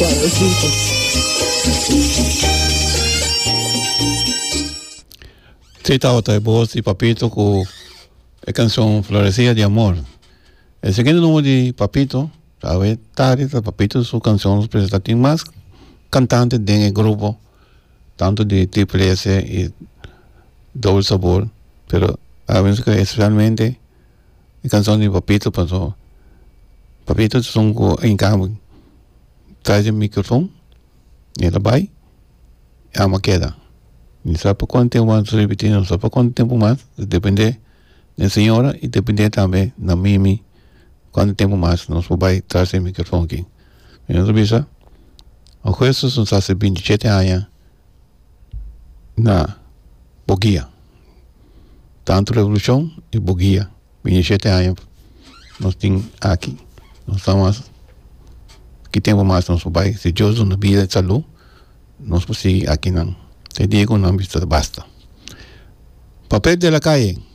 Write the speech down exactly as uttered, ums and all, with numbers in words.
Sí, estaba otra voz y Papito con la canción Florecía de Amor. El segundo número de Papito, sabe, tarde, Papito, su canción presenta más cantantes del grupo, tanto de Triple S y Doble Sabor, pero a veces que especialmente la canción de Papito pasó. Papito son en cambio, trae el micrófono, y la va, y ama queda. No sabe por cuánto tiempo más repetir, no sabe por cuánto tiempo más, depende de la señora y depende también de Mimi, cuánto tiempo más nos va a traer el micrófono aquí. ¿Me entiendes? A jueces son hace veintisiete años na Boguía. Tanto revolución y Boguía. veintisiete años nos tienen aquí. Nos estamos, ¿qué tiempo más nos va a? Si Dios nos vida de salud, nos puede seguir aquí. No. Te digo, no han visto, basta. Papel de la calle.